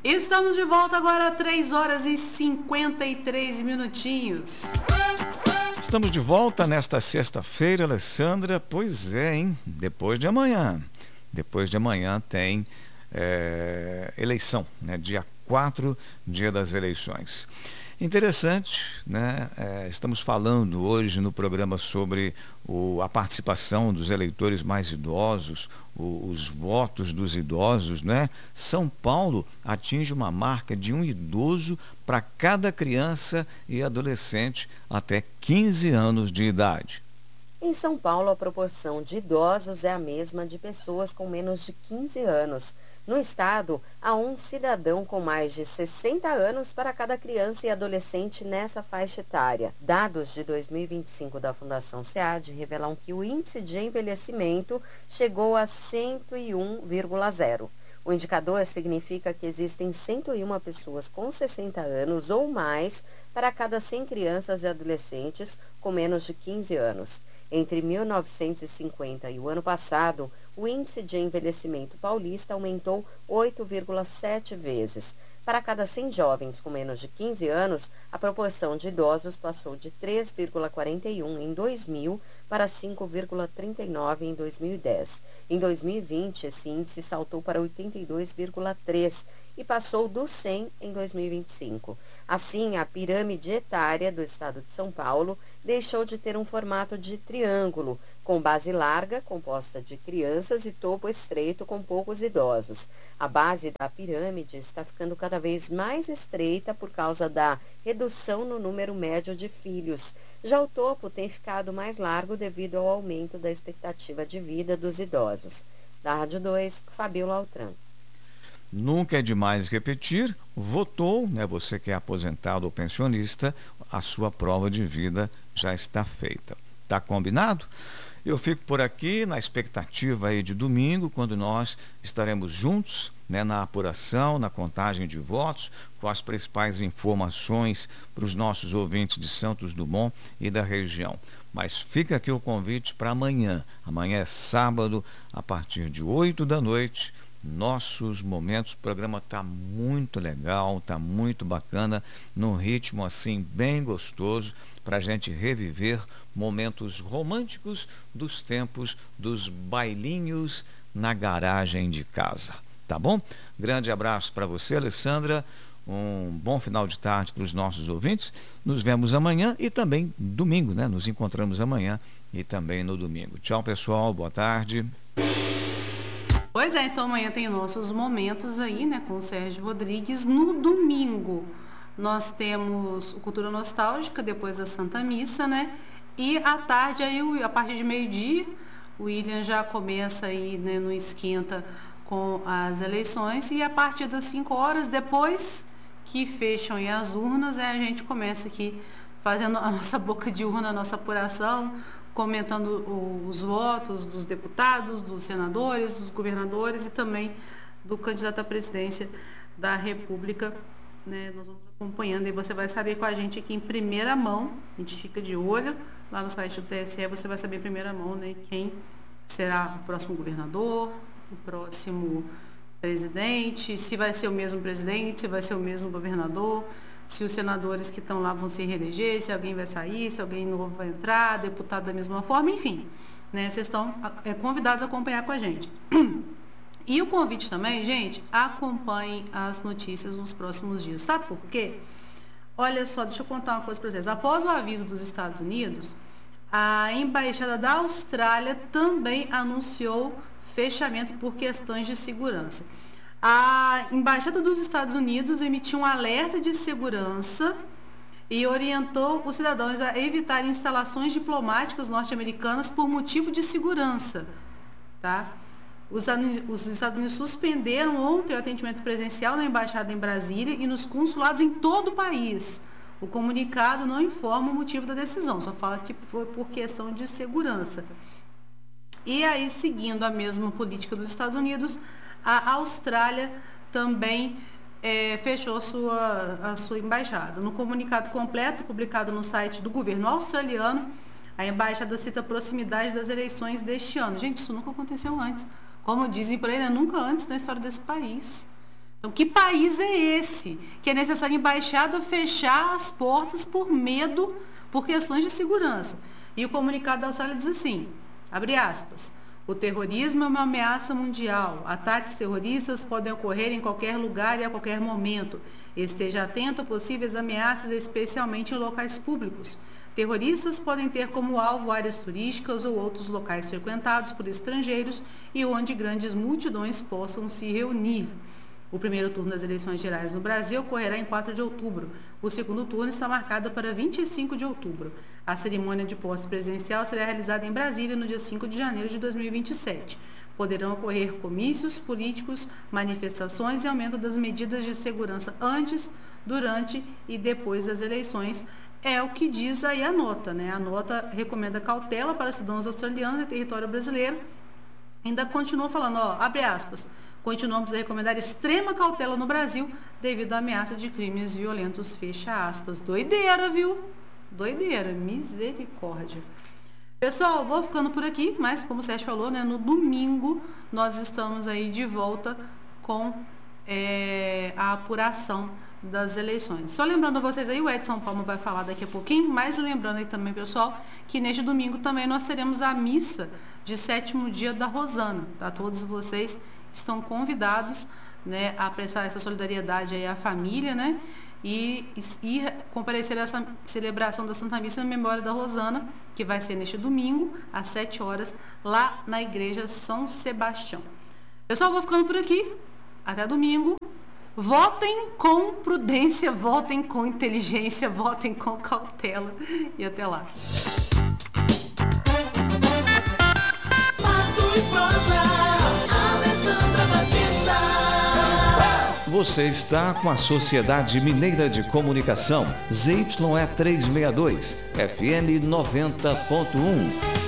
Estamos de volta agora, 3 horas e 53 minutinhos. Estamos de volta nesta sexta-feira, Alessandra. Pois é, hein? Depois de amanhã. Depois de amanhã tem eleição, né? Dia 4, dia das eleições. Interessante, né? Estamos falando hoje no programa sobre a participação dos eleitores mais idosos, os votos dos idosos, né? São Paulo atinge uma marca de um idoso para cada criança e adolescente até 15 anos de idade. Em São Paulo, a proporção de idosos é a mesma de pessoas com menos de 15 anos. No estado, há um cidadão com mais de 60 anos para cada criança e adolescente nessa faixa etária. Dados de 2025 da Fundação SEAD revelam que o índice de envelhecimento chegou a 101,0. O indicador significa que existem 101 pessoas com 60 anos ou mais para cada 100 crianças e adolescentes com menos de 15 anos. Entre 1950 e o ano passado, o índice de envelhecimento paulista aumentou 8,7 vezes. Para cada 100 jovens com menos de 15 anos, a proporção de idosos passou de 3,41 em 2000 para 5,39 em 2010. Em 2020, esse índice saltou para 82,3 e passou dos 100 em 2025. Assim, a pirâmide etária do estado de São Paulo deixou de ter um formato de triângulo, com base larga, composta de crianças, e topo estreito, com poucos idosos. A base da pirâmide está ficando cada vez mais estreita por causa da redução no número médio de filhos. Já o topo tem ficado mais largo devido ao aumento da expectativa de vida dos idosos. Da Rádio 2, Fabíola Altran. Nunca é demais repetir, votou, né? Você que é aposentado ou pensionista, a sua prova de vida já está feita. Tá combinado? Eu fico por aqui na expectativa aí de domingo, quando nós estaremos juntos, né, na apuração, na contagem de votos, com as principais informações para os nossos ouvintes de Santos Dumont e da região. Mas fica aqui o convite para amanhã. Amanhã é sábado, a partir de 8 da noite, nossos momentos. O programa está muito legal, está muito bacana, num ritmo assim bem gostoso, para a gente reviver momentos românticos dos tempos dos bailinhos na garagem de casa. Tá bom? Grande abraço para você, Alessandra. Um bom final de tarde para os nossos ouvintes. Nos vemos amanhã e também domingo, né? Nos encontramos amanhã e também no domingo. Tchau, pessoal. Boa tarde. Pois é, então amanhã tem nossos momentos aí, né, com o Sérgio Rodrigues. No domingo, nós temos o Cultura Nostálgica, depois da Santa Missa, né? E à tarde, aí, a partir de meio-dia, o William já começa aí, né, no esquenta com as eleições. E a partir das 5 horas, depois que fecham aí as urnas, a gente começa aqui fazendo a nossa boca de urna, a nossa apuração, comentando os votos dos deputados, dos senadores, dos governadores e também do candidato à presidência da República, né? Nós vamos acompanhando e você vai saber com a gente aqui em primeira mão. A gente fica de olho lá no site do TSE, você vai saber em primeira mão, né, quem será o próximo governador, o próximo presidente, se vai ser o mesmo presidente, se vai ser o mesmo governador, se os senadores que estão lá vão se reeleger, se alguém vai sair, se alguém novo vai entrar, deputado da mesma forma, enfim, né? Vocês estão convidados a acompanhar com a gente. E o convite também, gente, acompanhem as notícias nos próximos dias. Sabe por quê? Olha só, deixa eu contar uma coisa para vocês. Após o aviso dos Estados Unidos, a Embaixada da Austrália também anunciou fechamento por questões de segurança. A Embaixada dos Estados Unidos emitiu um alerta de segurança e orientou os cidadãos a evitar instalações diplomáticas norte-americanas por motivo de segurança. Tá? Os Estados Unidos suspenderam ontem o atendimento presencial na Embaixada em Brasília e nos consulados em todo o país. O comunicado não informa o motivo da decisão, só fala que foi por questão de segurança. E aí, seguindo a mesma política dos Estados Unidos, a Austrália também fechou a sua embaixada. No comunicado completo, publicado no site do governo australiano, a embaixada cita a proximidade das eleições deste ano. Gente, isso nunca aconteceu antes. Como dizem por aí, né? Nunca antes na história desse país, Então, que país é esse que é necessário embaixada fechar as portas por medo, por questões de segurança? E o comunicado da Austrália diz assim, abre aspas, o terrorismo é uma ameaça mundial. Ataques terroristas podem ocorrer em qualquer lugar e a qualquer momento. Esteja atento a possíveis ameaças, especialmente em locais públicos. Terroristas podem ter como alvo áreas turísticas ou outros locais frequentados por estrangeiros e onde grandes multidões possam se reunir. O primeiro turno das eleições gerais no Brasil ocorrerá em 4 de outubro. O segundo turno está marcado para 25 de outubro. A cerimônia de posse presidencial será realizada em Brasília no dia 5 de janeiro de 2027. Poderão ocorrer comícios políticos, manifestações e aumento das medidas de segurança antes, durante e depois das eleições. É o que diz aí a nota, né? A nota recomenda cautela para cidadãos australianos em território brasileiro. Ainda continua falando, ó, abre aspas, continuamos a recomendar extrema cautela no Brasil devido à ameaça de crimes violentos, fecha aspas. Doideira, viu? Doideira, misericórdia. Pessoal, vou ficando por aqui, mas como o Sérgio falou, né, no domingo nós estamos aí de volta com a apuração das eleições. Só lembrando a vocês aí, o Edson Palma vai falar daqui a pouquinho, mas lembrando aí também, pessoal, que neste domingo também nós teremos a missa de 7º dia da Rosana, tá? Todos vocês estão convidados, né, a prestar essa solidariedade aí à família, né? E comparecer a essa celebração da Santa Missa na memória da Rosana, que vai ser neste domingo, às 7 horas, lá na Igreja São Sebastião. Pessoal, vou ficando por aqui. Até domingo. Votem com prudência, votem com inteligência, votem com cautela. E até lá. Você está com a Sociedade Mineira de Comunicação, ZYE 362, FM 90.1.